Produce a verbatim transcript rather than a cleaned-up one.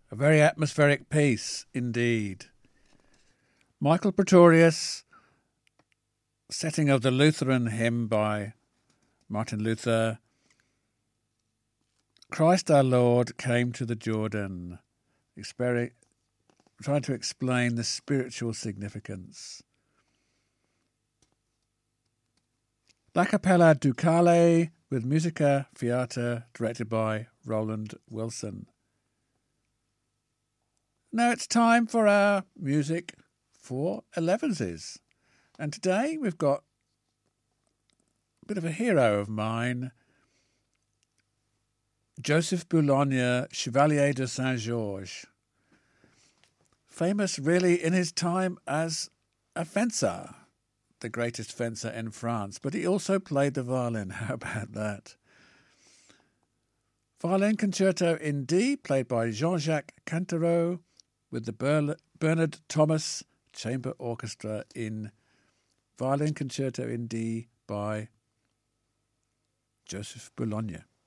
A very atmospheric piece indeed. Michael Pretorius, setting of the Lutheran hymn by Martin Luther. Christ our Lord came to the Jordan, exper- trying to explain the spiritual significance. La Capella Ducale with Musica Fiata, directed by Roland Wilson. Now it's time for our music for elevenses. And today we've got a bit of a hero of mine, Joseph Boulogne, Chevalier de Saint-Georges. Famous really in his time as a fencer, the greatest fencer in France, but he also played the violin. How about that? Violin Concerto in D, played by Jean-Jacques Cantereau, with the Ber- Bernard Thomas Chamber Orchestra in Violin Concerto in D by Joseph Boulogne.